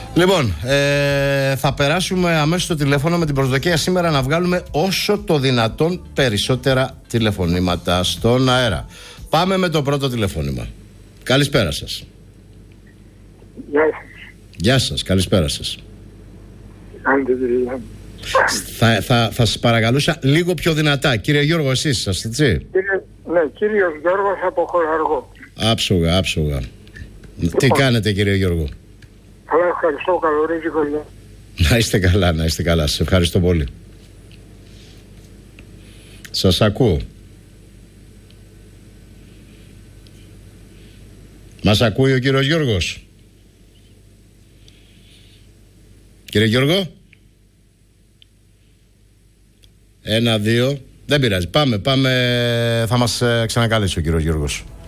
Λοιπόν, θα περάσουμε αμέσως στο τηλέφωνο με την προσδοκία σήμερα να βγάλουμε όσο το δυνατόν περισσότερα τηλεφωνήματα στον αέρα. Πάμε με το πρώτο τηλεφώνημα. Καλησπέρα σας. Γεια σας. Γεια σας, καλησπέρα σας. Θα σας παρακαλούσα λίγο πιο δυνατά. Κύριε Γιώργο, εσείς είσαστε, έτσι? Ναι, κύριος Γιώργος από Χωραργό. Άψογα. Τι κάνετε, κύριε Γιώργο? Καλά, ευχαριστώ, καλορίζικο. Να είστε καλά, σας ευχαριστώ πολύ. Σας ακούω. Μας ακούει ο κύριος Γιώργος? Κύριε Γιώργο? 1, 2. Δεν πειράζει, πάμε. Θα μας ξανακαλέσει ο κύριος Γιώργος.